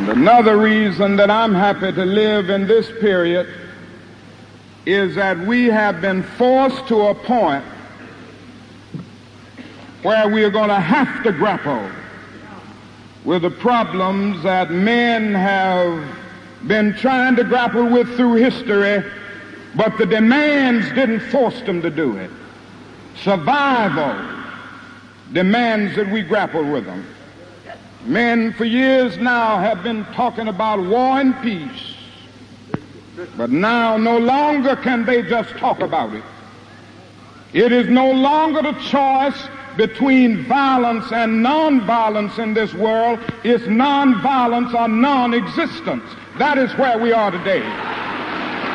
And another reason that I'm happy to live in this period is that we have been forced to a point where we are going to have to grapple with the problems that men have been trying to grapple with through history, but the demands didn't force them to do it. Survival demands that we grapple with them. Men for years now have been talking about war and peace, but now no longer can they just talk about it. It is no longer the choice between violence and non-violence in this world. It's non-violence or non-existence. That is where we are today.